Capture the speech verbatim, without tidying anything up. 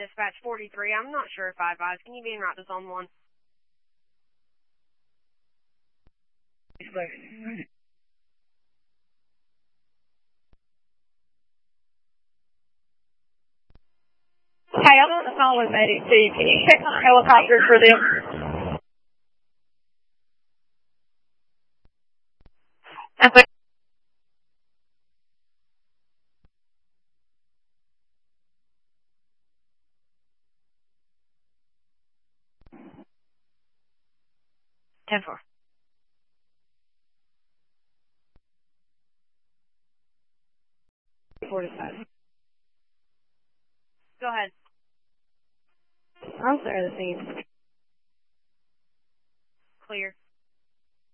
Dispatch forty-three, I'm not sure if I advise. Can you be en route to zone one? Hey, I'm on the phone with Medic two. Can you check on helicopters for them? Okay. ten four. forty-five. Go ahead. I'm sorry, the scene. Clear.